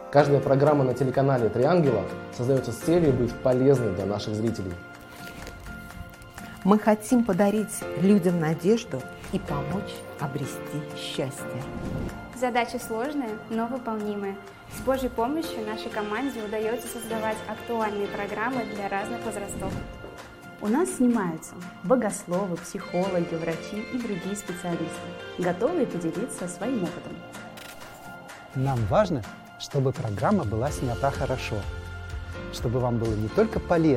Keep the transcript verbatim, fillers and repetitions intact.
Каждая программа на телеканале «Три ангела» создается с целью быть полезной для наших зрителей. Мы хотим подарить людям надежду и помочь обрести счастье. Задача сложная, но выполнимая. С Божьей помощью нашей команде удается создавать актуальные программы для разных возрастов. У нас снимаются богословы, психологи, врачи и другие специалисты, готовые поделиться своим опытом. Нам важно, чтобы программа была снята хорошо, чтобы вам было не только полезно,